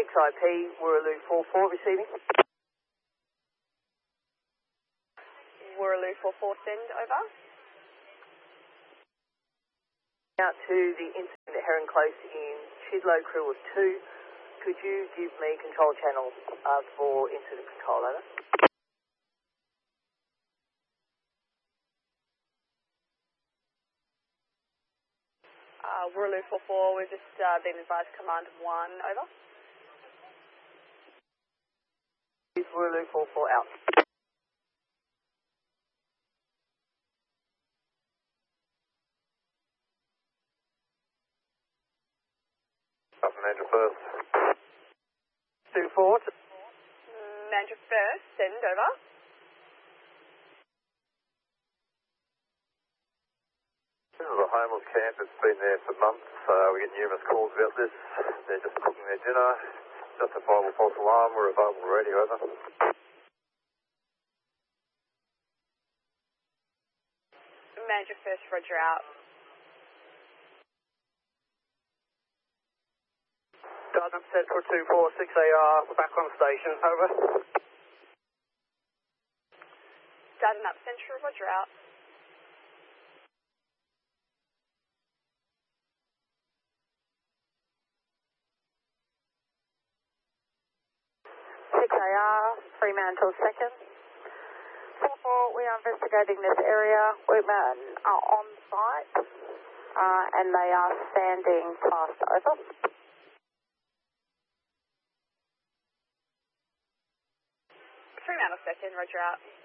6IP, Wooroloo 44 receiving. Wooroloo 44, send over. Out to the incident at Heron Close in Chidlow, crew of 2. Could you give me control channel for incident control, over? Wooroloo 44, we've just been advised command 1, over. Wooroloo 44 out. Up Mandra first. 2-4. Mandra first, send over. This is a homeless camp that's been there for months. We get numerous calls about this. They're just cooking their dinner. Justifiable false alarm. We're available radio, over. Mandra first, roger out. Dartmouth Central 246AR, we're back on station, over. Dartmouth Central, roger out. Fremantle 2nd. 4-4, we are investigating this area. Workmen are on site and they are standing fast, over. Fremantle 2nd, roger out.